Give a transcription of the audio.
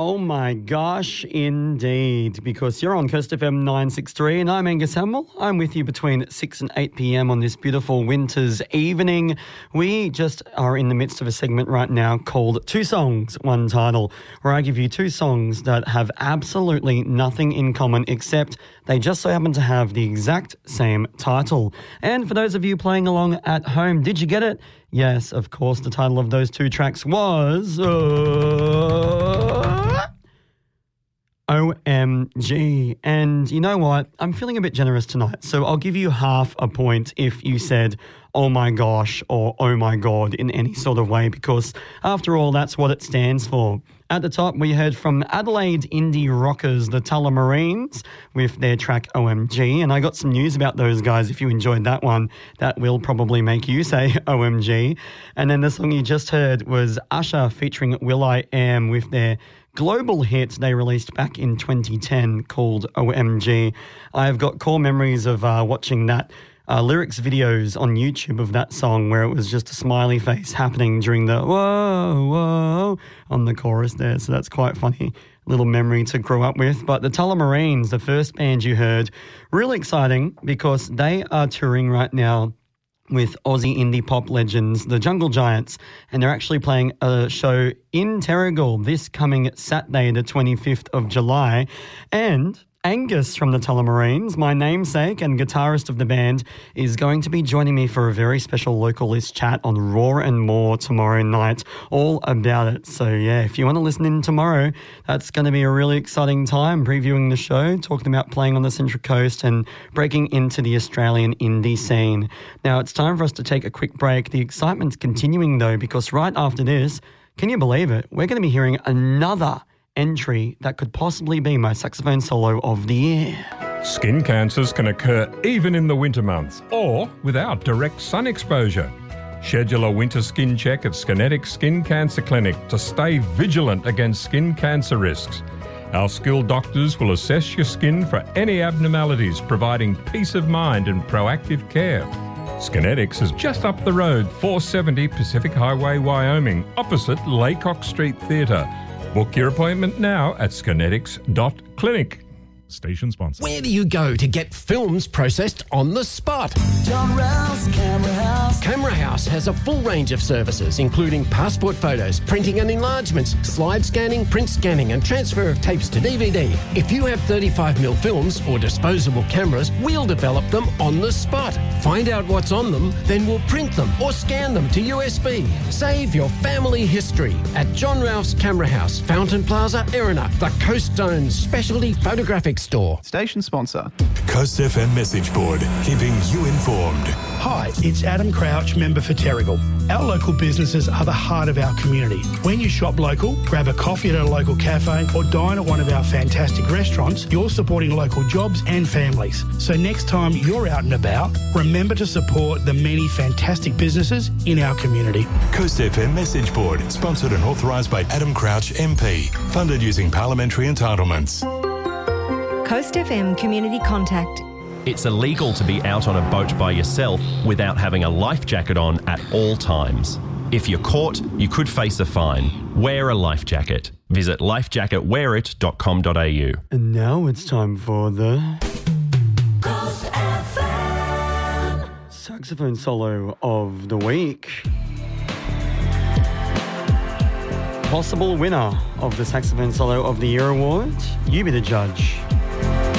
Oh my gosh, indeed, because you're on Coast FM 963 and I'm Angus Hamill. I'm with you between 6 and 8 p.m. on this beautiful winter's evening. We just are in the midst of a segment right now called Two Songs, One Title, where I give you two songs that have absolutely nothing in common except they just so happen to have the exact same title. And for those of you playing along at home, did you get it? Yes, of course, the title of those two tracks was OMG. And you know what? I'm feeling a bit generous tonight, so I'll give you half a point if you said oh my gosh or oh my god in any sort of way, because after all, that's what it stands for. At the top, we heard from Adelaide indie rockers, the Tullamarines, with their track OMG. And I got some news about those guys. If you enjoyed that one, that will probably make you say OMG. And then the song you just heard was Usher featuring will.i.am with their global hit they released back in 2010 called OMG. I've got core memories of watching that lyrics videos on YouTube of that song where it was just a smiley face happening during the whoa, whoa on the chorus there. So that's quite funny little memory to grow up with. But the Tullamarines, the first band you heard, really exciting because they are touring right now with Aussie indie pop legends, the Jungle Giants, and they're actually playing a show in Terrigal this coming Saturday, the 25th of July. And Angus from the Tullamarines, my namesake and guitarist of the band, is going to be joining me for a very special local list chat on Raw and More tomorrow night, all about it. So yeah, if you want to listen in tomorrow, that's going to be a really exciting time previewing the show, talking about playing on the Central Coast and breaking into the Australian indie scene. Now it's time for us to take a quick break. The excitement's continuing though, because right after this, can you believe it? We're going to be hearing another entry that could possibly be my saxophone solo of the year. Skin cancers can occur even in the winter months or without direct sun exposure. Schedule a winter skin check at Skinetics Skin Cancer Clinic to stay vigilant against skin cancer risks. Our skilled doctors will assess your skin for any abnormalities, providing peace of mind and proactive care. Skinetics is just up the road, 470 Pacific Highway, Wyoming, opposite Laycock Street Theatre. Book your appointment now at skinetics.clinic. Station sponsor. Where do you go to get films processed on the spot? John Rouse Camera House. Camera House has a full range of services, including passport photos, printing and enlargements, slide scanning, print scanning, and transfer of tapes to DVD. If you have 35mm films or disposable cameras, we'll develop them on the spot. Find out what's on them, then we'll print them or scan them to USB. Save your family history at John Rouse Camera House, Fountain Plaza, Erina, the Coast Zone's specialty photographic store. Station sponsor. Coast FM message board, keeping you informed. Hi, it's Adam Crouch, member for Terrigal. Our local businesses are the heart of our community. When you shop local, grab a coffee at a local cafe or dine at one of our fantastic restaurants, you're supporting local jobs and families. So next time you're out and about, remember to support the many fantastic businesses in our community. Coast FM message board, sponsored and authorised by Adam Crouch MP, funded using parliamentary entitlements. Coast FM Community Contact. It's illegal to be out on a boat by yourself without having a life jacket on at all times. If you're caught, you could face a fine. Wear a life jacket. Visit lifejacketwearit.com.au. And now it's time for the Coast FM. saxophone solo of the week. Possible winner of the Saxophone Solo of the Year award. You be the judge.